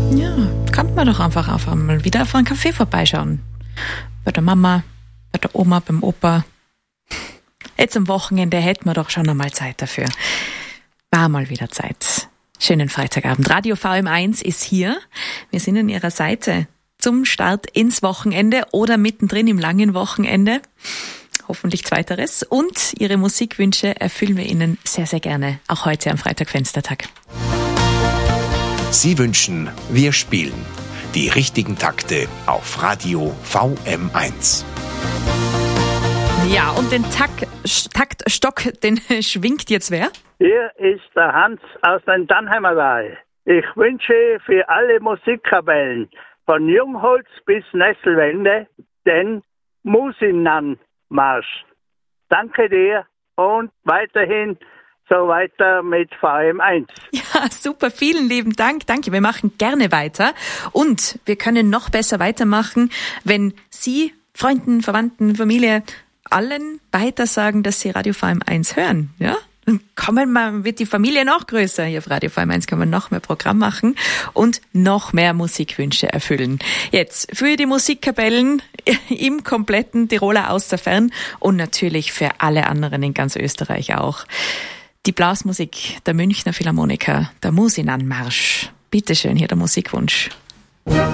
Ja, kann man doch einfach mal wieder auf einen Café vorbeischauen. Bei der Mama, bei der Oma, beim Opa. Jetzt am Wochenende hätten wir doch schon einmal Zeit dafür. War mal wieder Zeit. Schönen Freitagabend. Radio VM1 ist hier. Wir sind an Ihrer Seite zum Start ins Wochenende oder mittendrin im langen Wochenende. Hoffentlich Zweiteres. Und Ihre Musikwünsche erfüllen wir Ihnen sehr, sehr gerne. Auch heute am Freitag-Fenstertag. Sie wünschen, wir spielen. Die richtigen Takte auf Radio VM1. Ja, und den Taktstock, den schwingt jetzt wer? Hier ist der Hans aus dem Dannheimer Tal. Ich wünsche für alle Musikkapellen von Jungholz bis Nesselwende den Musinnenmarsch. Danke dir und weiterhin so weiter mit VM1. Ja, super, vielen lieben Dank. Danke, wir machen gerne weiter. Und wir können noch besser weitermachen, wenn Sie, Freunden, Verwandten, Familie, allen weiter sagen, dass Sie Radio VM1 hören. Ja? Dann wird die Familie noch größer. Hier auf Radio VM1 kann man noch mehr Programm machen und noch mehr Musikwünsche erfüllen. Jetzt für die Musikkapellen im kompletten Tiroler Außerfern und natürlich für alle anderen in ganz Österreich auch. Die Blasmusik der Münchner Philharmoniker, der Musinnenmarsch. Bitteschön, hier der Musikwunsch.